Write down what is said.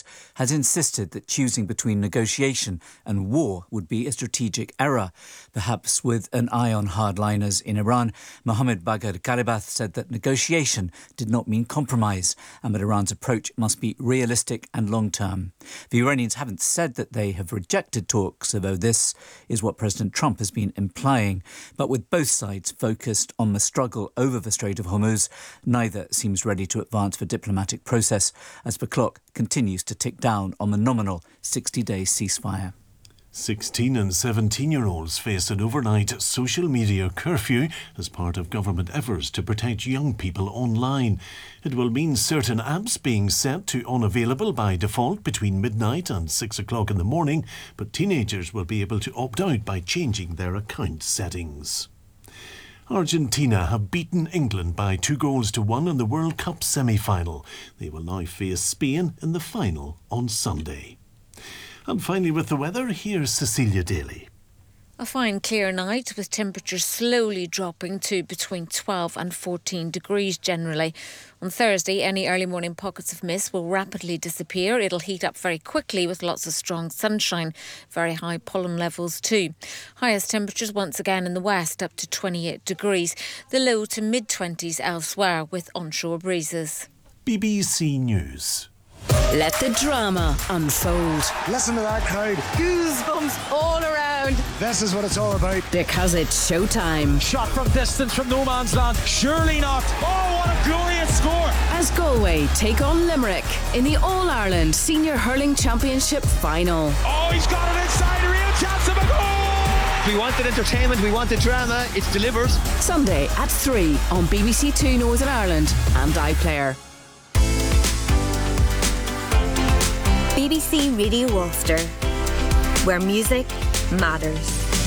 Hormuz, has insisted that choosing between negotiation and war would be a strategic error. Perhaps with an eye on hardliners in Iran, Mohammad Bagher Ghalibaf said that negotiation did not mean compromise and that Iran's approach must be realistic and long-term. The Iranians haven't said that they have rejected talks, although this is what President Trump has been implying. But with both sides focused on the struggle over the Strait of Hormuz, neither seems ready to advance the diplomatic process as the clock continues to tick down on the nominal 60-day ceasefire. 16 and 17-year-olds face an overnight social media curfew as part of government efforts to protect young people online. It will mean certain apps being set to unavailable by default between midnight and 6 o'clock in the morning, but teenagers will be able to opt out by changing their account settings. Argentina have beaten England by 2-1 in the World Cup semi-final. They will now face Spain in the final on Sunday. And finally, with the weather, here's Cecilia Daly. A fine clear night with temperatures slowly dropping to between 12 and 14 degrees generally. On Thursday, any early morning pockets of mist will rapidly disappear. It'll heat up very quickly with lots of strong sunshine, very high pollen levels too. Highest temperatures once again in the west up to 28 degrees. The low to mid-20s elsewhere with onshore breezes. BBC News. Let the drama unfold. Listen to that crowd. Goosebumps all around. This is what it's all about. Because it's showtime. Shot from distance from no man's land. Surely not. Oh, what a glorious score. As Galway take on Limerick in the All-Ireland Senior Hurling Championship final. Oh, he's got it inside. A real chance of a goal. We wanted entertainment. We wanted drama. It's delivered. Sunday at 3 on BBC Two Northern Ireland and iPlayer. BBC Radio Ulster, where music matters.